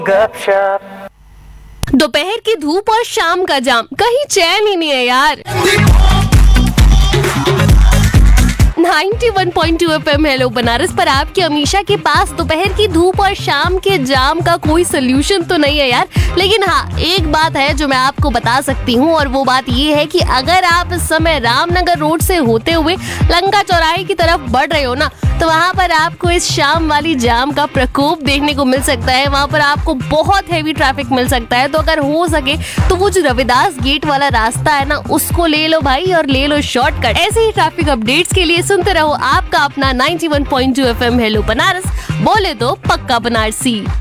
गपशप। दोपहर की धूप और शाम का जाम, कहीं चैन ही नहीं है यार। 91.2 FM हेलो बनारस पर आपकी अमीशा के पास दोपहर की धूप और शाम के जाम का कोई सोल्यूशन तो नहीं है यार, लेकिन हाँ एक बात है जो मैं आपको बता सकती हूँ और वो बात ये है कि अगर आप इस समय रामनगर रोड से होते हुए लंका चौराहे की तरफ बढ़ रहे हो ना, तो वहाँ पर आपको इस शाम वाली जाम का प्रकोप देखने को मिल सकता है। वहाँ पर आपको बहुत हैवी ट्रैफिक मिल सकता है, तो अगर हो सके तो वो जो रविदास गेट वाला रास्ता है ना, उसको ले लो भाई और ले लो शॉर्टकट। ऐसे ही ट्रैफिक अपडेट्स के लिए सुनते रहो आपका अपना 91.2 FM हेलो बनारस, बोले तो पक्का बनारसी।